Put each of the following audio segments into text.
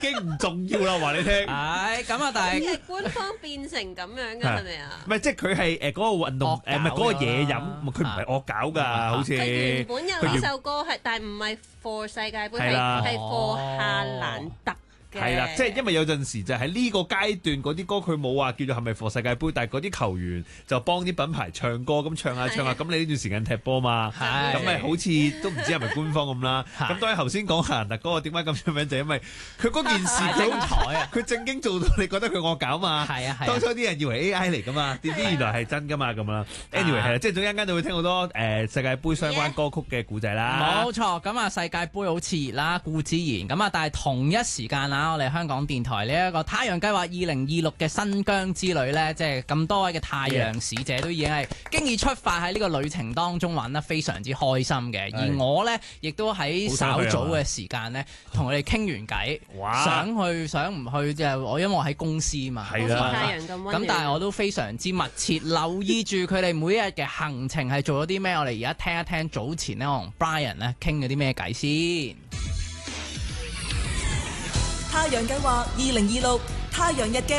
經唔重要啦，話你聽。 係咁啊，但係係官方變成咁樣㗎，係咪啊？ 唔係，即係佢係嗰個運動唔係嗰個嘢飲，佢唔係惡搞㗎，好似佢原本有呢首歌係，但係唔係 for 世界盃，係 for 夏蘭特。 係啦，即係因為有陣時就喺呢個階段嗰啲歌佢冇話叫做係咪 for 世界盃，但係嗰啲球員就幫啲品牌唱歌，咁唱下，咁你呢段時間踢波嘛，咁咪好似都唔知係咪官方咁啦。咁當然頭先講夏蘭特嗰個點解咁出名，就因為佢嗰件事精彩啊！佢正經做到你覺得佢惡搞嘛？係啊，當初啲人以為 AI 嚟㗎嘛，點知原來係真㗎嘛咁啦。Anyway 係啦，即係總之一間就會聽好多世界盃相關歌曲嘅故仔啦。 冇錯，咁啊世界盃好熾熱啦，顧之然咁啊，但係同一時間啊，我哋香港電台呢一個太陽計劃2026嘅新疆之旅呢，即係咁多位嘅太陽使者都已經係經已出發喺呢個旅程當中，玩得非常之開心嘅。而我呢，亦都喺稍早嘅時間呢，同佢哋傾完偈，想去想唔去就我因為我喺公司嘛， 太陽咁溫暖。 咁但係我都非常之密切留意住佢哋每一日嘅行程係做咗啲咩。我哋而家聽一聽早前呢，我同 Brian 呢傾咗啲咩偈先。 太陽計劃2026太陽日記，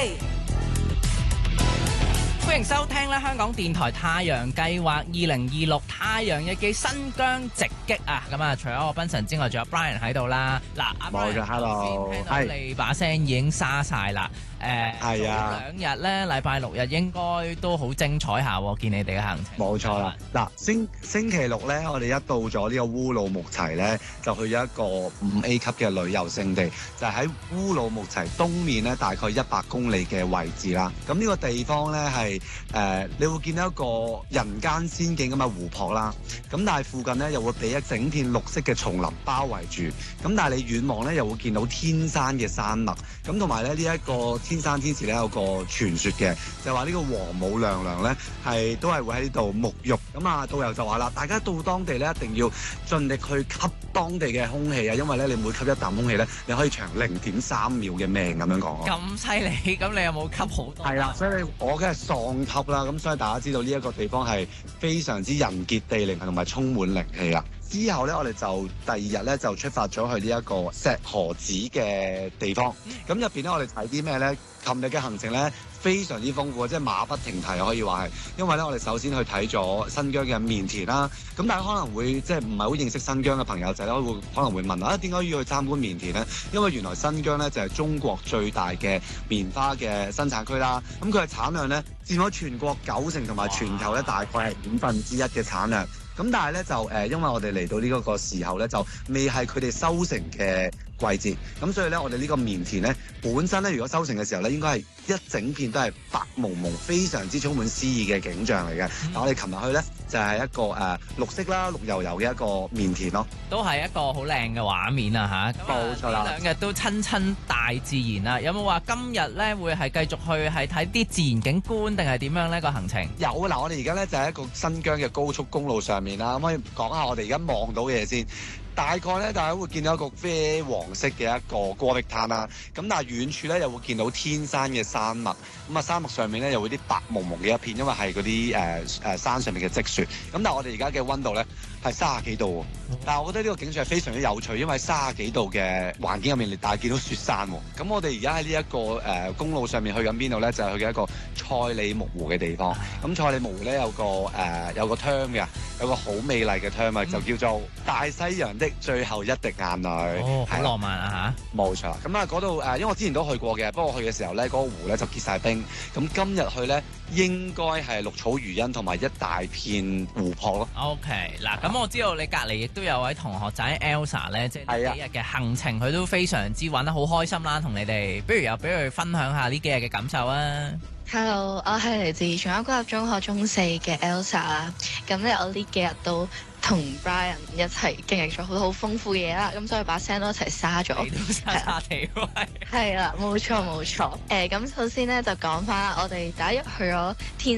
歡迎收聽咧香港電台太陽計劃2026太陽日記新疆直擊啊！咁啊，除咗我賓神之外，仲有 Brian 喺度啦。嗱，阿 Brian ，Hello， 聽到你把聲已經沙晒啦。 係啊， 兩日咧，禮拜六日應該都好精彩下，見你哋嘅行程。 冇錯啦，嗱，星期六咧，我哋一到咗呢個烏魯木齊咧，就去咗一個5A 級嘅旅遊勝地，就係喺烏魯木齊東面咧，大概100公里嘅位置啦。咁呢個地方咧係你會見到一個人間仙境咁嘅湖泊啦。咁但係附近咧又會俾一整片綠色嘅叢林包圍住。咁但係你遠望咧又會見到天山嘅山脈。咁同埋咧呢一個天山天池咧有個傳說嘅，就話呢個王母娘娘咧係都係會喺呢度沐浴。咁啊導遊就話啦，大家到當地咧一定要盡力去吸當地嘅空氣啊，因為咧你每吸一啖空氣咧，你可以長0.3秒嘅命咁樣講。 咁犀利，咁你有冇吸好多？ 係啦，所以我梗係喪吸啦。咁所以大家知道呢一個地方係非常之人傑地靈同埋充滿靈氣啦。之後咧，我哋就第二日咧就出發咗去呢一個石河子嘅地方。咁入邊咧，我哋睇啲咩咧？琴日嘅行程咧非常之豐富，即係馬不停蹄可以話係。因為咧，我哋首先去睇咗新疆嘅棉田啦。咁大家可能會即係唔係好認識新疆嘅朋友仔咧，可能會問啊，點解要去參觀棉田咧？因為原來新疆咧就係中國最大嘅棉花嘅生產區啦。咁佢嘅產量咧佔咗全國90%，同埋全球咧大概係1/5嘅產量。咁但係咧就因為我哋嚟到呢個時候咧，就未係佢哋收成嘅季節，咁所以咧我哋呢個棉田咧本身咧如果收成嘅時候咧，應該係一整片都係白蒙蒙，非常之充滿詩意嘅景象嚟嘅。但我哋琴日去咧就係一個綠色啦、綠油油嘅一個棉田咯， 都係一個好靚嘅畫面啊嚇！ 冇錯啦， 呢兩日都親大自然啦。有冇話今日咧會係繼續去係睇啲自然景觀定係點樣呢個行程？ 有嗱，我哋而家咧就係一個新疆嘅高速公路上面啦，可以講下我哋而家望到嘅嘢先。大概咧，大家會見到一個啡黃色嘅一個戈壁灘啦。咁但係遠處咧，又會見到天山嘅山脈。咁啊，山脈上面咧，又會啲白蒙蒙嘅一片，因為係嗰啲山上面嘅積雪。咁但係我哋而家嘅溫度咧係30幾度喎。但係我覺得呢個景象係非常之有趣，因為30幾度嘅環境入面，但係見到雪山喎。咁我哋而家喺呢一個公路上面去緊邊度咧？就係去嘅一個賽里木湖嘅地方。咁賽里木湖咧有個 term 嘅，有個好美麗嘅 term 啊，就叫做大西洋的最後一滴眼淚。 哦，好浪漫啊嚇！ 冇錯。咁啊嗰度因為我之前都去過嘅，不過去嘅時候咧，嗰個湖咧就結晒冰。咁今日去咧，應該係綠草如茵同埋一大片湖泊咯。 OK， 嗱，咁我知道你隔離亦都有位同學仔 Elsa 咧，即係呢幾日嘅行程，佢都非常之玩得好開心啦，同你哋，不如又俾佢分享下呢幾日嘅感受啊！ Hello，我係嚟自長安公立中學中4嘅 Elsa 啦。咁咧，我呢幾日都同 Brian 一齊經歷咗好多好豐富嘅嘢啦。咁所以把聲都一齊沙咗。 你都沙沙地喎。 係啦，冇錯冇錯。咁首先咧就講翻啦，我哋第一日去咗天